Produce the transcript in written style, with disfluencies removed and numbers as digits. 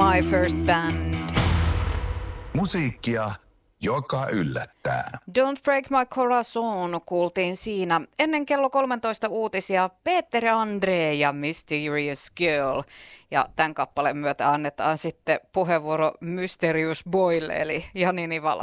My First Band. Musiikkia, joka yllättää. Don't Break My Corazon kuultiin siinä. Ennen kello 13 uutisia Peter Andre ja Mysterious Girl. Ja tämän kappaleen myötä annetaan sitten puheenvuoro Mysterious Boylle eli Jani Nivala.